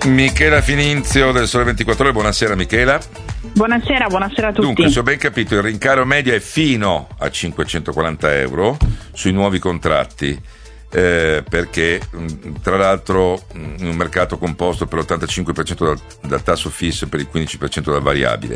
Michela Finizio del Sole 24 Ore, buonasera Michela. Buonasera a tutti. Dunque, se ho ben capito, il rincaro medio è fino a 540 euro sui nuovi contratti, perché tra l'altro in un mercato composto per l'85% dal tasso fisso e per il 15% dal variabile,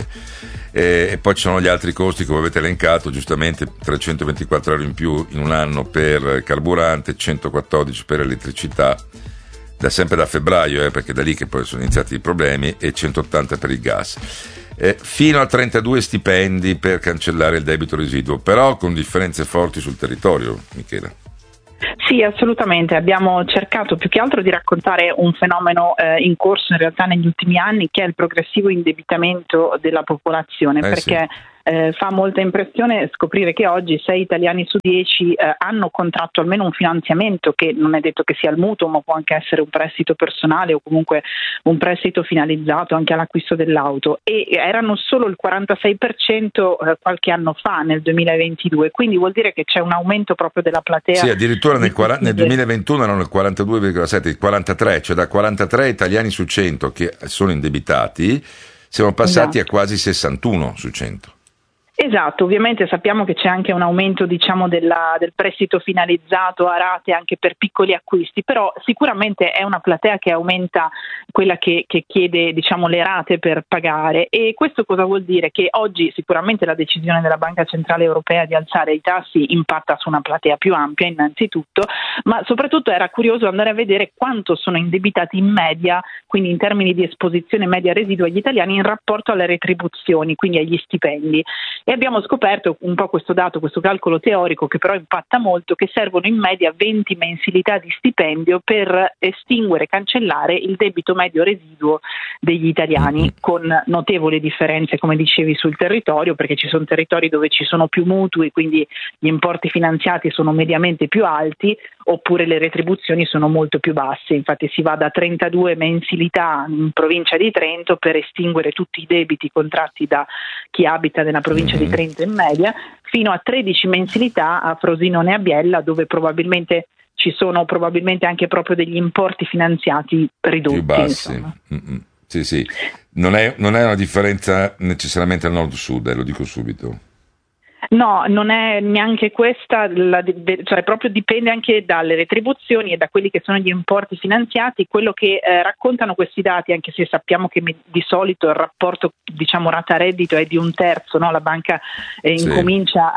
e poi ci sono gli altri costi che voi avete elencato, giustamente 324 euro in più in un anno per carburante, 114 per elettricità, sempre da febbraio, perché è da lì che poi sono iniziati i problemi, e 180 per il gas. Fino a 32 stipendi per cancellare il debito residuo, però con differenze forti sul territorio, Michela. Sì, assolutamente. Abbiamo cercato più che altro di raccontare un fenomeno in corso in realtà negli ultimi anni, che è il progressivo indebitamento della popolazione, perché fa molta impressione scoprire che oggi 6 italiani su 10 hanno contratto almeno un finanziamento, che non è detto che sia il mutuo, ma può anche essere un prestito personale o comunque un prestito finalizzato anche all'acquisto dell'auto, e erano solo il 46% qualche anno fa, nel 2022, quindi vuol dire che c'è un aumento proprio della platea. Sì, addirittura nel 2021 erano il 42,7, il 43, cioè da 43 italiani su 100 che sono indebitati siamo passati a quasi 61 su 100. Esatto, ovviamente sappiamo che c'è anche un aumento, diciamo, del prestito finalizzato a rate anche per piccoli acquisti, però sicuramente è una platea che aumenta, quella che chiede, diciamo, le rate per pagare. E questo cosa vuol dire? Che oggi sicuramente la decisione della Banca Centrale Europea di alzare i tassi impatta su una platea più ampia innanzitutto, ma soprattutto era curioso andare a vedere quanto sono indebitati in media, quindi in termini di esposizione media residua agli italiani in rapporto alle retribuzioni, quindi agli stipendi. E abbiamo scoperto un po' questo dato, questo calcolo teorico che però impatta molto, che servono in media 20 mensilità di stipendio per estinguere e cancellare il debito medio residuo degli italiani, con notevoli differenze, come dicevi, sul territorio, perché ci sono territori dove ci sono più mutui, quindi gli importi finanziati sono mediamente più alti, oppure le retribuzioni sono molto più basse. Infatti si va da 32 mensilità in provincia di Trento per estinguere tutti i debiti contratti da chi abita nella provincia di Trento in media, fino a 13 mensilità a Frosinone e a Biella, dove probabilmente ci sono anche proprio degli importi finanziati ridotti. Più bassi. Sì. Non è una differenza necessariamente al nord-sud, lo dico subito. No, non è neanche questa, cioè proprio dipende anche dalle retribuzioni e da quelli che sono gli importi finanziati. Quello che raccontano questi dati, anche se sappiamo che di solito il rapporto, diciamo, rata-reddito è di un terzo, no? La banca incomincia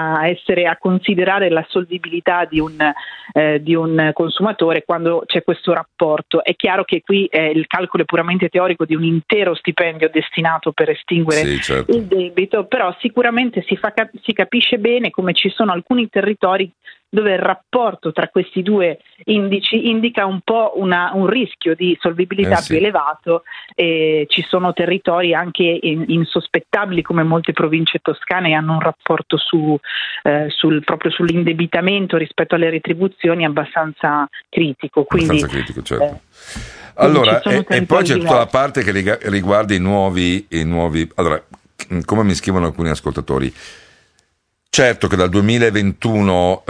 a considerare la solvibilità di un consumatore quando c'è questo rapporto. È chiaro che qui il calcolo è puramente teorico di un intero stipendio destinato per estinguere il debito, però sicuramente si capisce bene come ci sono alcuni territori dove il rapporto tra questi due indici indica un po' un rischio di solvibilità più elevato, e ci sono territori anche insospettabili come molte province toscane, che hanno un rapporto proprio sull'indebitamento rispetto alle retribuzioni abbastanza critico. Quindi, certo. Allora, e poi c'è tutta la parte che riguarda i nuovi. Allora, come mi scrivono alcuni ascoltatori, certo che dal 2021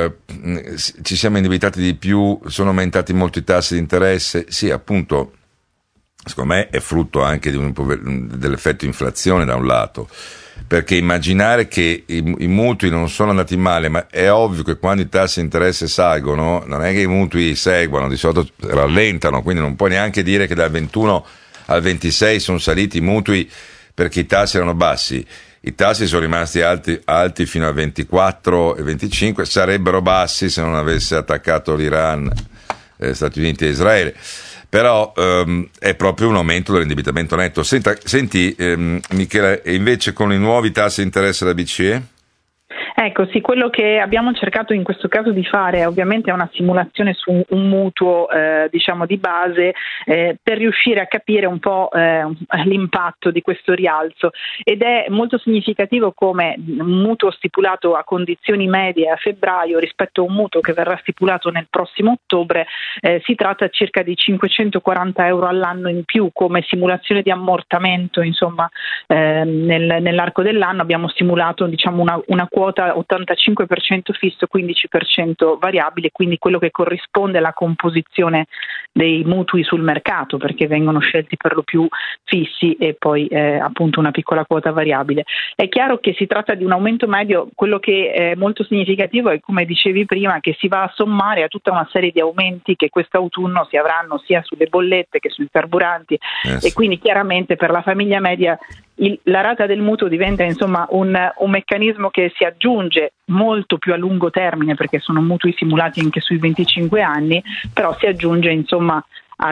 ci siamo indebitati di più, sono aumentati molto i tassi di interesse. Sì, appunto, secondo me è frutto anche dell'effetto inflazione da un lato, perché immaginare che i mutui non sono andati male, ma è ovvio che quando i tassi di interesse salgono non è che i mutui seguono, di solito rallentano, quindi non puoi neanche dire che dal 21 al 26 sono saliti i mutui perché i tassi erano bassi. I tassi sono rimasti alti fino a 24 e 25, sarebbero bassi se non avesse attaccato l'Iran, Stati Uniti e Israele. Però è proprio un aumento dell'indebitamento netto. Senti Michela, e invece con i nuovi tassi di interesse della BCE? Ecco, sì, quello che abbiamo cercato in questo caso di fare ovviamente è una simulazione su un mutuo, diciamo di base, per riuscire a capire un po' l'impatto di questo rialzo, ed è molto significativo come un mutuo stipulato a condizioni medie a febbraio rispetto a un mutuo che verrà stipulato nel prossimo ottobre, si tratta circa di 540 euro all'anno in più come simulazione di ammortamento, insomma, nell'arco dell'anno abbiamo simulato, diciamo, una quota quota 85% fisso, 15% variabile, quindi quello che corrisponde alla composizione dei mutui sul mercato, perché vengono scelti per lo più fissi e poi appunto una piccola quota variabile. È chiaro che si tratta di un aumento medio, quello che è molto significativo è, come dicevi prima, che si va a sommare a tutta una serie di aumenti che quest'autunno si avranno sia sulle bollette che sui carburanti, e quindi chiaramente per la famiglia media la rata del mutuo diventa insomma un meccanismo che si aggiunge molto più a lungo termine, perché sono mutui simulati anche sui 25 anni, però si aggiunge insomma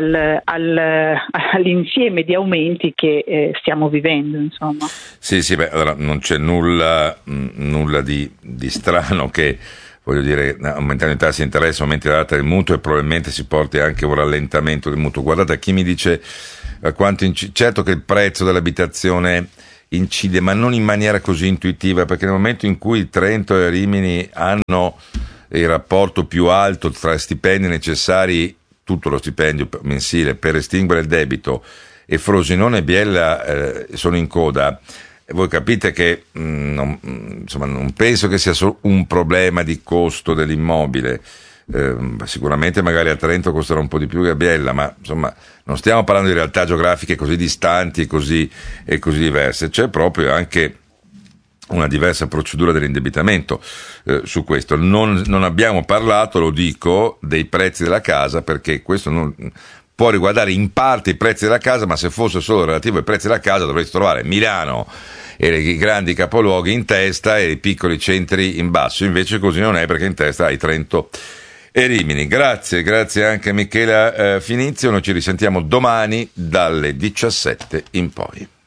all'insieme di aumenti che stiamo vivendo, insomma. Sì, allora non c'è nulla di strano che, voglio dire, aumentando i tassi di interesse, aumenti la rata del mutuo e probabilmente si porti anche un rallentamento del mutuo. Guardate, chi mi dice certo che il prezzo dell'abitazione incide, ma non in maniera così intuitiva, perché nel momento in cui Trento e Rimini hanno il rapporto più alto tra stipendi necessari, tutto lo stipendio mensile, per estinguere il debito, e Frosinone e Biella sono in coda, voi capite che non penso che sia solo un problema di costo dell'immobile. Sicuramente magari a Trento costerà un po' di più che a Biella, ma insomma non stiamo parlando di realtà geografiche così distanti e così diverse. C'è proprio anche una diversa procedura dell'indebitamento su questo. Non abbiamo parlato, lo dico, dei prezzi della casa, perché questo non può riguardare in parte i prezzi della casa, ma se fosse solo relativo ai prezzi della casa dovreste trovare Milano e i grandi capoluoghi in testa e i piccoli centri in basso. Invece così non è, perché in testa hai Trento e Rimini. Grazie anche a Michela Finizio. Noi ci risentiamo domani dalle 17 in poi.